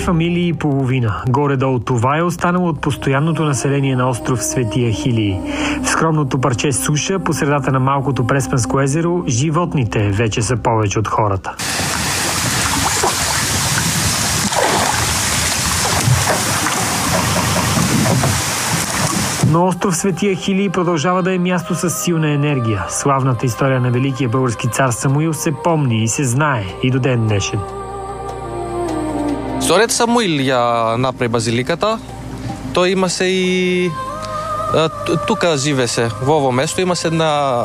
фамилии и половина. Горе-долу това е останало от постоянното население на остров Свети Ахилий. В скромното парче суша, по средата на малкото Преспанско езеро, животните вече са повече от хората. Но остров Свети Ахилий продължава да е място с силна енергия. Славната история на великия български цар Самуил се помни и се знае и до ден днешен. Историята Самуил я направи базиликата. Той има се и... тук живе се, в ово место има се една...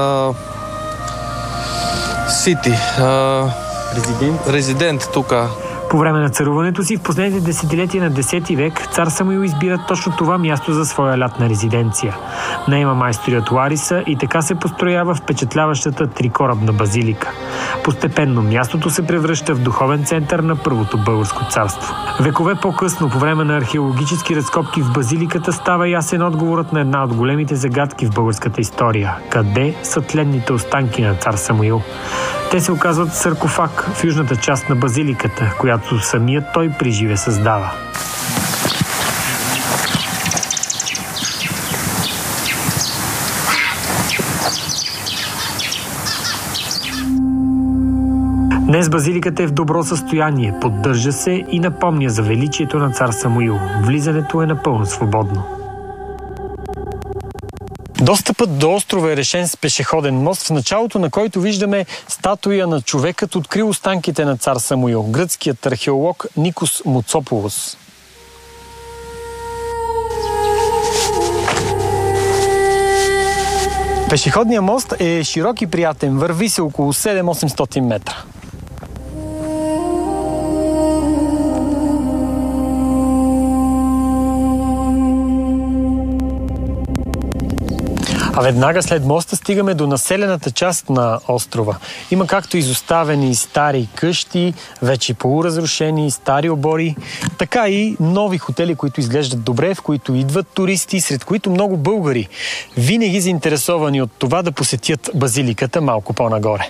сити. Резидент тук. По време на царуването си в последните десетилетия на 10 век цар Самуил избира точно това място за своя лятна резиденция. Наема майстори от Лариса и така се построява впечатляващата трикорабна базилика. Постепенно мястото се превръща в духовен център на Първото българско царство. Векове по-късно, по време на археологически разкопки в базиликата, става ясен отговорът на една от големите загадки в българската история. Къде са тленните останки на цар Самуил? Те се оказват в саркофаг в южната част на базиликата, която самият той приживе създава. Днес базиликата е в добро състояние, поддържа се и напомня за величието на цар Самуил. Влизането е напълно свободно. Достъпът до острова е решен с пешеходен мост, в началото на който виждаме статуя на човекът, открил останките на цар Самуил, гръцкият археолог Никос Муцополос. Пешеходният мост е широк и приятен, върви се около 700-800 метра. А веднага след моста стигаме до населената част на острова. Има както изоставени стари къщи, вече полуразрушени, стари обори, така и нови хотели, които изглеждат добре, в които идват туристи, сред които много българи, винаги заинтересовани от това да посетят базиликата малко по-нагоре.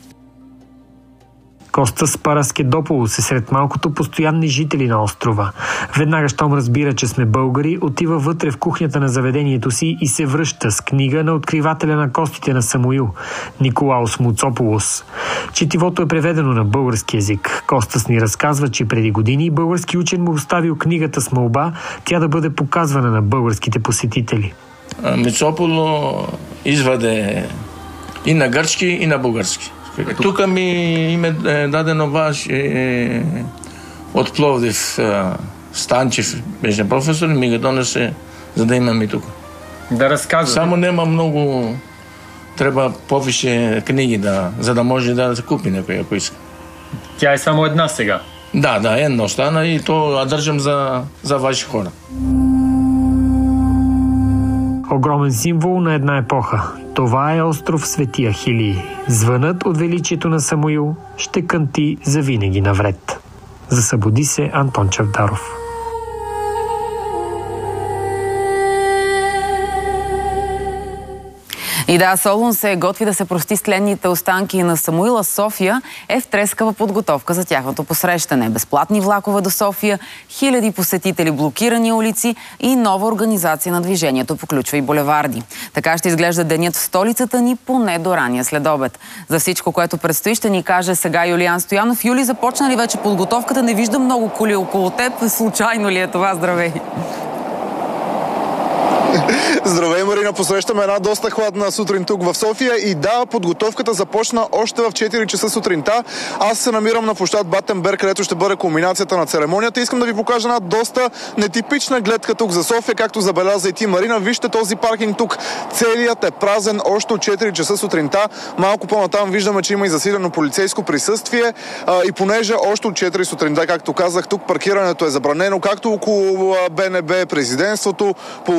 Костас Параскедополос е сред малкото постоянни жители на острова. Веднага, щом разбира, че сме българи, отива вътре в кухнята на заведението си и се връща с книга на откривателя на костите на Самуил, Николаос Муцополос. Четивото е преведено на български език. Костас ни разказва, че преди години български учен му оставил книгата с молба тя да бъде показвана на българските посетители. Муцополо изваде и на гърчки, и на български. Тук ми им е дадено баш от Пловдив Станчев, беше професор, ми го донесе, за да имам и тук. Да разказвам. Само нема много, трябва повече книги, за да може да се купи някой, ако иска. Тя е само една сега? Да, едно стана и то държам за ваши хора. Огромен символ на една епоха. Това е остров Свети Ахилий. Звънът от величието на Самуил ще кънти завинаги навред. Засъбуди се Антон Чавдаров. И да, Солун се готви да се прости с тленните останки на Самуила. София е в трескава подготовка за тяхното посрещане. Безплатни влакове до София, хиляди посетители, блокирани улици и нова организация на движението по ключови булеварди. Така ще изглежда денят в столицата ни поне до рания следобед. За всичко, което предстои, ще ни каже сега Юлиан Стоянов. Юли, започна ли вече подготовката? Не виждам много коли около теб. Случайно ли е това? Здравей! Здравей, Марина! Посрещаме една доста хладна сутрин тук в София и да, подготовката започна още в 4 часа сутринта. Аз се намирам на площад Батенберг, където ще бъде кулминацията на церемонията. Искам да ви покажа една доста нетипична гледка тук за София, както забеляза и ти, Марина. Вижте този паркинг тук. Целият е празен още от 4 часа сутринта. Малко по-натам виждаме, че има и засилено полицейско присъствие. И понеже още от 4 сутринта, както казах, тук паркирането е забранено, както около БНБ, президентството, по страничните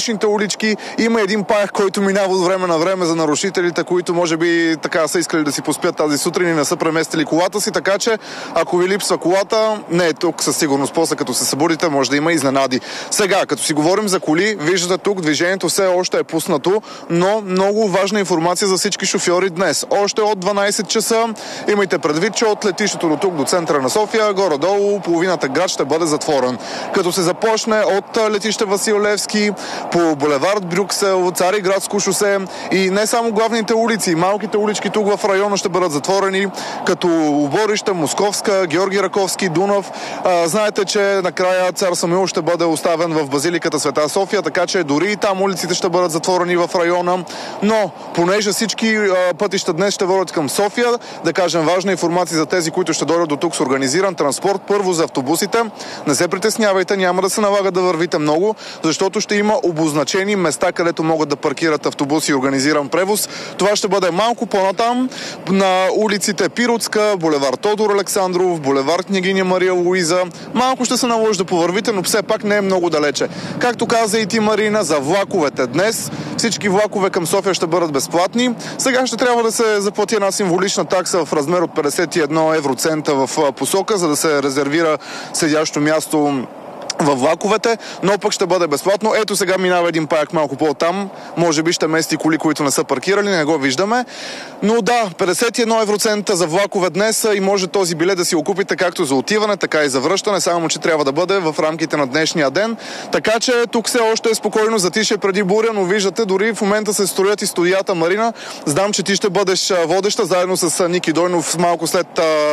днешните улички. Има един паяк, който минава от време на време за нарушителите, които може би така са искали да си поспят тази сутрин и не са преместили колата си, така че ако ви липсва колата, не е тук със сигурност. После като се събудите, може да има изненади. Сега, като си говорим за коли, виждате тук движението все още е пуснато, но много важна информация за всички шофьори днес. Още от 12 часа имайте предвид, че от летището до тук, до центъра на София, горе-долу половината град ще бъде затворен. Като се започне от летище Васил Левски, по булевард Брюксел, Цариградско шосе и не само главните улици, малките улички тук в района ще бъдат затворени, като Оборище, Московска, Георги Раковски, Дунав. Знаете, че накрая Цар Самуил ще бъде оставен в базиликата Света София, така че дори и там улиците ще бъдат затворени в района. Но, понеже всички пътища днес ще водят към София, да кажем важна информация за тези, които ще дойдат до тук с организиран транспорт. Първо за автобусите. Не се притеснявайте, няма да се налага да вървите много, защото ще има обозначени места, където могат да паркират автобуси и организиран превоз. Това ще бъде малко по-натам на улиците Пиротска, булевард Тодор Александров, булевард Княгиня Мария Луиза. Малко ще се наложи да повървите, но все пак не е много далече. Както каза и ти, Марина, за влаковете днес, всички влакове към София ще бъдат безплатни. Сега ще трябва да се заплати една символична такса в размер от 51 евроцента в посока, за да се резервира седящо място във влаковете, но пък ще бъде безплатно. Ето сега минава един паяк малко по-там. Може би ще мести коли, които не са паркирали, не го виждаме. Но да, 51 евроцента за влакове днес и може този билет да си го купите както за отиване, така и за връщане, само че трябва да бъде в рамките на днешния ден. Така че тук все още е спокойно, затише преди буря, но виждате, дори в момента се строят и студията. Марина, знам, че ти ще бъдеш водеща заедно с Ники Дойнов малко след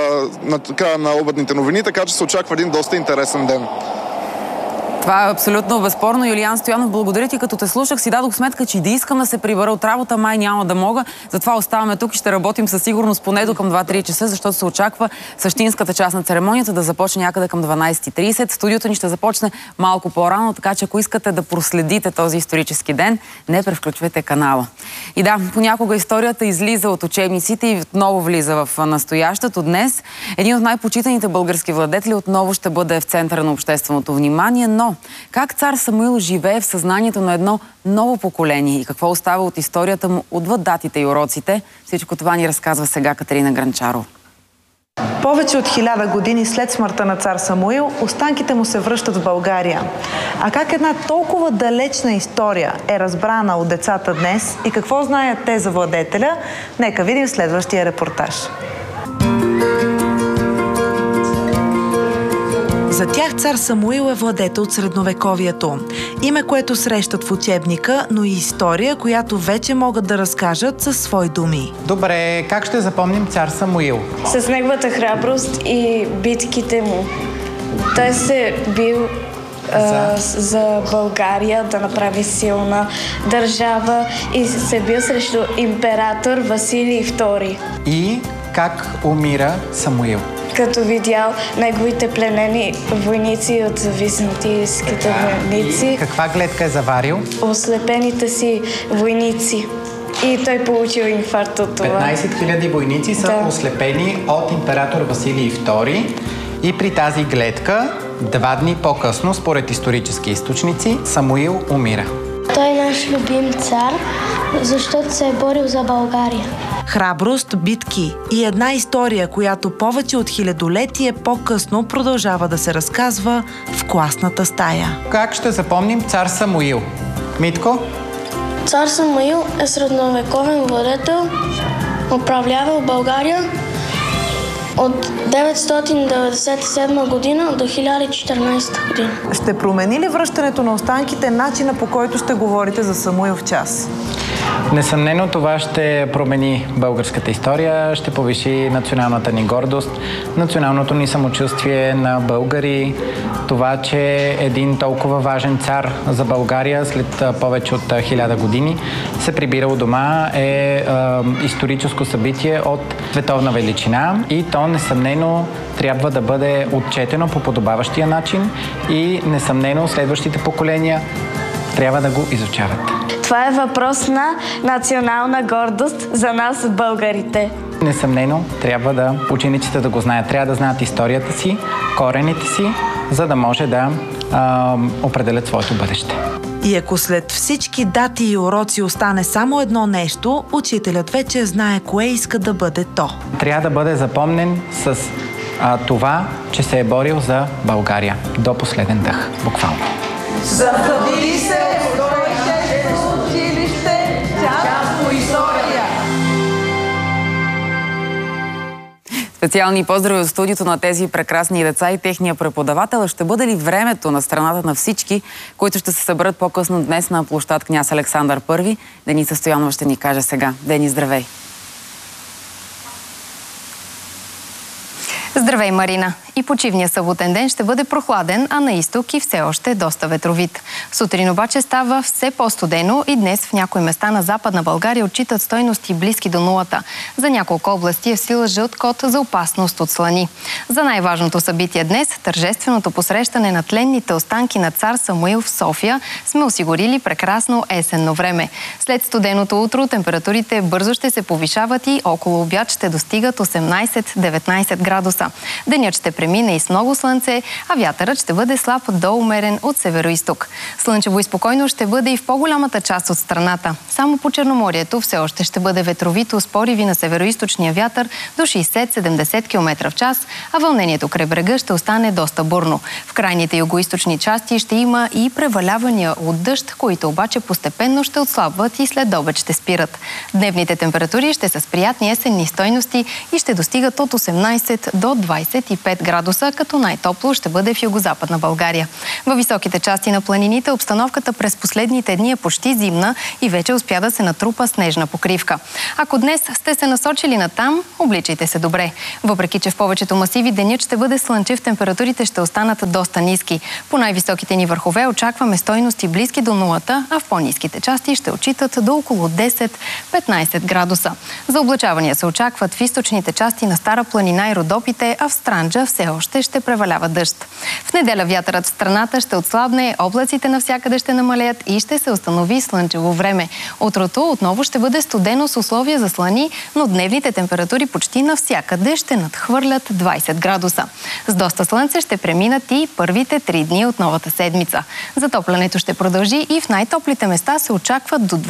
края на обедните новини, така че се очаква един доста интересен ден. Това е абсолютно безспорно. Юлиан Стоянов, благодаря ти. Като те слушах, си дадох сметка, че да искам да се прибера от работа, май няма да мога. Затова оставаме тук и ще работим със сигурност поне до към 2-3 часа, защото се очаква същинската част на церемонията да започне някъде към 12:30. Студиото ни ще започне малко по-рано, така че ако искате да проследите този исторически ден, не превключвайте канала. И да, понякога историята излиза от учебниците и отново влиза в настоящето. Днес един от най-почитаните български владетели отново ще бъде в центъра на общественото внимание, но как цар Самуил живее в съзнанието на едно ново поколение и какво остава от историята му отвъд датите и уроците, всичко това ни разказва сега Катерина Гранчарова. Повече от 1000 години след смъртта на цар Самуил, останките му се връщат в България. А как една толкова далечна история е разбрана от децата днес и какво знаят те за владетеля, нека видим следващия репортаж. За тях цар Самуил е владетел от средновековието. Име, което срещат в учебника, но и история, която вече могат да разкажат със свои думи. Добре, как ще запомним цар Самуил? С неговата храброст и битките му. Той се бил за България да направи силна държава и се бил срещу император Василий II. И как умира Самуил? Като видял неговите пленени войници от византийските войници. Каква гледка е заварил? Ослепените си войници. И той получил инфаркт от това. 15 000 войници са ослепени от император Василий II. И при тази гледка, 2 дни по-късно, според исторически източници, Самуил умира. Той е наш любим цар, защото се е борил за България. Храброст, битки и една история, която повече от хилядолетие по-късно продължава да се разказва в класната стая. Как ще запомним цар Самуил? Митко? Цар Самуил е средновековен владетел, управлявал България от 997 година до 1014 година. Ще промени ли връщането на останките начина, по който ще говорите за Самуил в час? Несъмнено това ще промени българската история, ще повиши националната ни гордост, националното ни самочувствие на българи. Това, че един толкова важен цар за България след повече от 1000 години се прибира у дома е историческо събитие от световна величина и то несъмнено трябва да бъде отчетено по подобаващия начин и несъмнено следващите поколения трябва да го изучават. Това е въпрос на национална гордост за нас, българите. Несъмнено трябва да учениците да го знаят. Трябва да знаят историята си, корените си, за да може да определят своето бъдеще. И ако след всички дати и уроци остане само едно нещо, учителят вече знае кое иска да бъде то. Трябва да бъде запомнен с това, че се е борил за България до последен дъх, буквално. Заходи се в Стойчевско училище, част по история! Специални поздрави от студиото на тези прекрасни деца и техния преподавател. Ще бъде ли времето на страната на всички, които ще се съберат по-късно днес на площад Княз Александър I? Деница Стоянова ще ни каже сега. Дени, здравей! Здравей, Марина! И почивния съботен ден ще бъде прохладен, а на изток и все още доста ветровит. Сутрин обаче става все по-студено и днес в някои места на Западна България отчитат стойности близки до нулата. За няколко области е в сила жълт код за опасност от слани. За най-важното събитие днес, тържественото посрещане на тленните останки на цар Самуил в София, сме осигурили прекрасно есенно време. След студеното утро температурите бързо ще се повишават и около обяд ще достигат 18-19 градуса. Денят ще премине и с много слънце, а вятърът ще бъде слаб до умерен от североизток. Слънчево и спокойно ще бъде и в по-голямата част от страната. Само по Черноморието все още ще бъде ветровито с пориви на североизточния вятър до 60-70 км в час, а вълнението край брега ще остане доста бурно. В крайните югоизточни части ще има и превалявания от дъжд, които обаче постепенно ще отслабват и след обед ще спират. Дневните температури ще са с приятни есенни стойности и ще достигат от 18 до 25 градуса, като най-топло ще бъде в югозападна България. Във високите части на планините обстановката през последните дни е почти зимна и вече успя да се натрупа снежна покривка. Ако днес сте се насочили натам, обличайте се добре. Въпреки че в повечето масиви денят ще бъде слънчев, температурите ще останат доста ниски. По най-високите ни върхове очакваме стойности близки до нулата, а в по-ниските части ще отчитат до около 10-15 градуса. За облачавания се очакват в източните части на Стара планина и Родопите, а в Странджа все още ще превалява дъжд. В неделя вятърът в страната ще отслабне, облаците навсякъде ще намалеят и ще се установи слънчево време. Утрото отново ще бъде студено с условия за слани, но дневните температури почти навсякъде ще надхвърлят 20 градуса. С доста слънце ще преминат и първите 3 дни от новата седмица. Затоплянето ще продължи и в най-топлите места се очакват до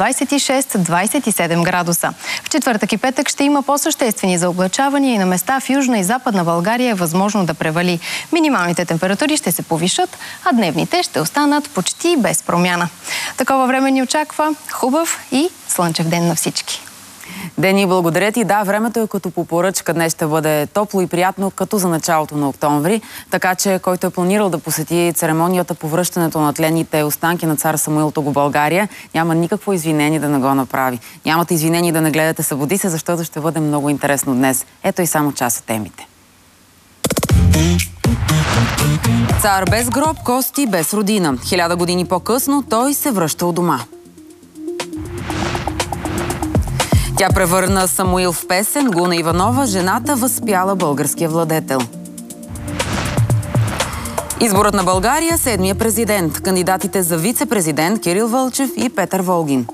26-27 градуса. В четвъртък и петък ще има по-съществени заоблачавания и на места в Южна и Западна България е възможно да превали. Минималните температури ще се повишат, а дневните ще останат почти без промяна. Такова време ни очаква хубав и слънчев ден на всички. Дени, благодаря ти. Да, времето е като по поръчка. Днес ще бъде топло и приятно, като за началото на октомври. Така че, който е планирал да посети церемонията по връщането на тленните останки на цар Самуил тук в България, няма никакво извинение да не го направи. Нямате извинение да не гледате Събуди се, защото ще бъде много интересно днес. Ето и само част от темите. Цар без гроб, кости без родина. 1000 години по-късно той се връща у дома. Тя превърна Самуил в песен. Гуна Иванова, жената, възпяла българския владетел. Изборът на България, 7-я президент. Кандидатите за вице-президент Кирил Вълчев и Петър Волгин.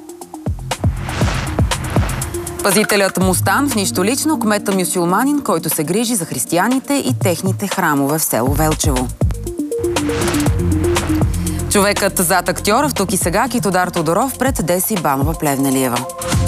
Пазителят Мустан в нищо лично, кмета мюсюлманин, който се грижи за християните и техните храмове в село Велчево. Човекът зад актьора в Тук и сега Китодар Тодоров пред Деси Банова Плевнелиева.